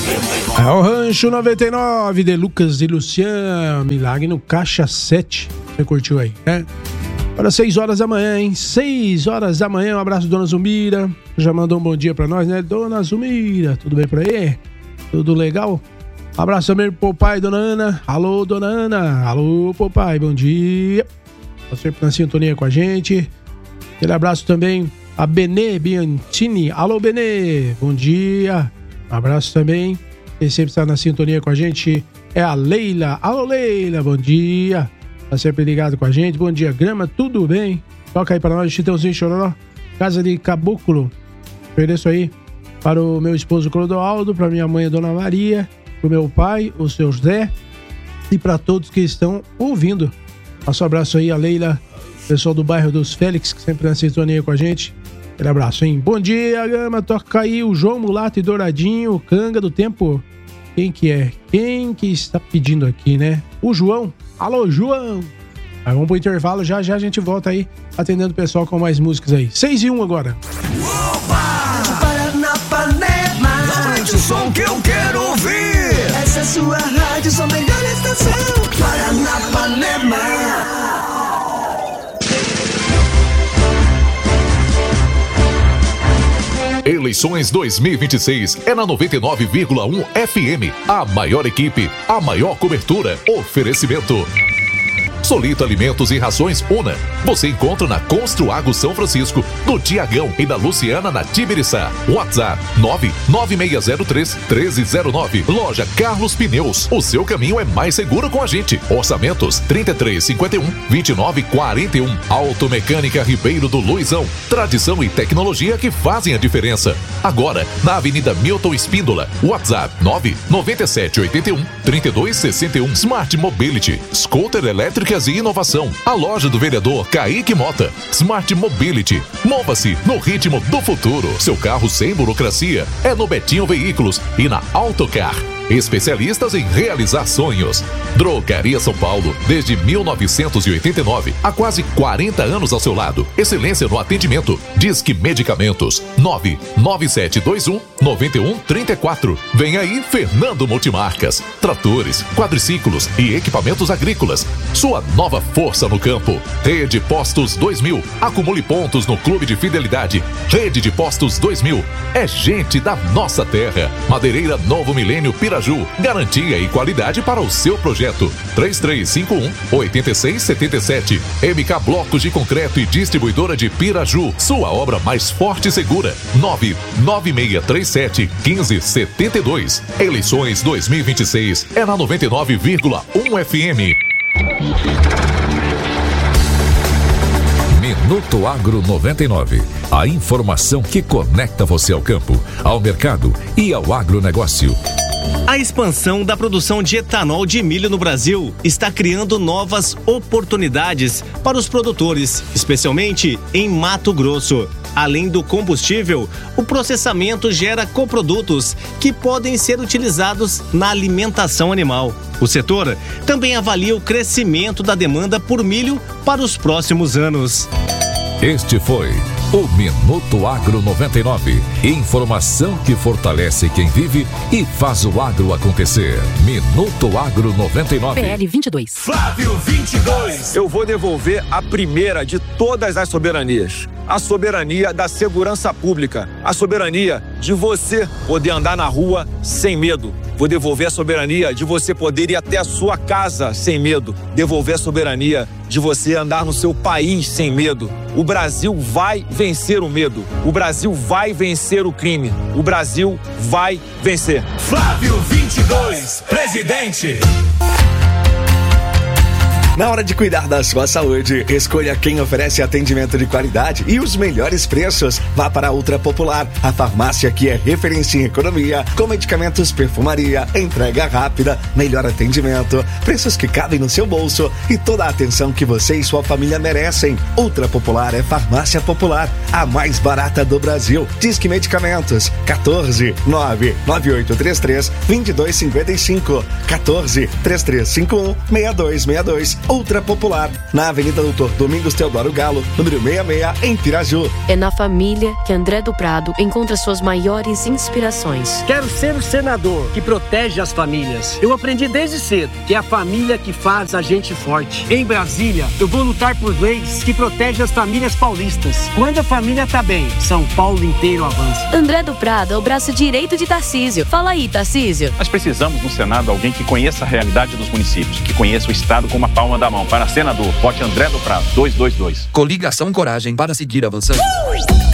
É o Rancho 99 de Lucas e Luciano, Milagre no Caixa 7. Você curtiu aí, né? Agora 6 horas da manhã, hein? 6 horas da manhã, um abraço, Dona Zumira. Já mandou um bom dia pra nós, né? Dona Zumira, tudo bem por aí? Tudo legal? Um abraço também pro papai, Dona Ana. Alô, Dona Ana. Alô, papai, bom dia. Tá sempre na sintonia com a gente. Aquele abraço também a Benê Biantini. Alô, Benê, bom dia. Um abraço também. Quem sempre está na sintonia com a gente é a Leila. Alô, Leila, bom dia. Tá sempre ligado com a gente. Bom dia, Grama, tudo bem? Toca aí para nós, Chitãozinho Chororó, Casa de Caboclo. Ofereço aí para o meu esposo Clodoaldo, para minha mãe, a Dona Maria, para o meu pai, o seu José, e para todos que estão ouvindo. Nosso abraço aí a Leila, pessoal do bairro dos Félix, que sempre na sintonia com a gente. Aquele abraço, hein? Bom dia, Gama. Toca aí o João Mulato e Douradinho, Canga do Tempo. Quem que é? Quem que está pedindo aqui, né? O João. Alô, João. Aí vamos pro intervalo, já a gente volta aí atendendo o pessoal com mais músicas aí. 6-1 agora. Opa! Paranapanema. Aumente o som que eu quero ouvir. Essa é sua rádio, sua melhor estação. Paranapanema. Eleições 2026 é na 99,1 FM. A maior equipe, a maior cobertura. Oferecimento Solito Alimentos e Rações Una. Você encontra na Construago São Francisco, do Tiagão e da Luciana na Tibiriçá. WhatsApp 99603-1309. Loja Carlos Pneus. O seu caminho é mais seguro com a gente. Orçamentos 3351-2941. Automecânica Ribeiro do Luizão. Tradição e tecnologia que fazem a diferença. Agora, na Avenida Milton Espíndola. WhatsApp 99781-3261. Smart Mobility. Scooter elétrica e inovação. A loja do vereador Kaique Mota. Smart Mobility. Mova-se no ritmo do futuro. Seu carro sem burocracia é no Betinho Veículos e na Autocar. Especialistas em realizar sonhos. Drogaria São Paulo, desde 1989, há quase 40 anos ao seu lado. Excelência no atendimento. Disque Medicamentos 99721-9134. Vem aí Fernando Multimarcas. Tratores, quadriciclos e equipamentos agrícolas. Sua nova força no campo. Rede Postos 2000. Acumule pontos no Clube de Fidelidade. Rede de Postos 2000. É gente da nossa terra. Madeireira Novo Milênio Piraju. Garantia e qualidade para o seu projeto. 3351-8677. MK Blocos de Concreto e Distribuidora de Piraju. Sua obra mais forte e segura. 99637-1572. Eleições 2026 é na 99,1 FM. Minuto Agro 99. A informação que conecta você ao campo, ao mercado e ao agronegócio. A expansão da produção de etanol de milho no Brasil está criando novas oportunidades para os produtores, especialmente em Mato Grosso. Além do combustível, o processamento gera coprodutos que podem ser utilizados na alimentação animal. O setor também avalia o crescimento da demanda por milho para os próximos anos. Este foi o Minuto Agro 99. Informação que fortalece quem vive e faz o agro acontecer. Minuto Agro 99. PL 22. Flávio 22. Eu vou devolver a primeira de todas as soberanias. A soberania da segurança pública. A soberania de você poder andar na rua sem medo. Vou devolver a soberania de você poder ir até a sua casa sem medo. Devolver a soberania de você andar no seu país sem medo. O Brasil vai vencer o medo. O Brasil vai vencer o crime. O Brasil vai vencer. Flávio 22, presidente. Na hora de cuidar da sua saúde, escolha quem oferece atendimento de qualidade e os melhores preços. Vá para a Ultra Popular, a farmácia que é referência em economia, com medicamentos, perfumaria, entrega rápida, melhor atendimento, preços que cabem no seu bolso e toda a atenção que você e sua família merecem. Ultra Popular é farmácia popular, a mais barata do Brasil. Disque Medicamentos 14 99833 2255 14 3351 6262 Ultra Popular, na Avenida Doutor Domingos Teodoro Galo, número 66, em Piraju. É na família que André do Prado encontra suas maiores inspirações. Quero ser o senador que protege as famílias. Eu aprendi desde cedo que é a família que faz a gente forte. Em Brasília, eu vou lutar por leis que protegem as famílias paulistas. Quando a família tá bem, São Paulo inteiro avança. André do Prado é o braço direito de Tarcísio. Fala aí, Tarcísio. Nós precisamos no Senado alguém que conheça a realidade dos municípios, que conheça o Estado com uma palma da mão. Para senador, vote André do Prado, 222. Coligação Coragem para seguir avançando.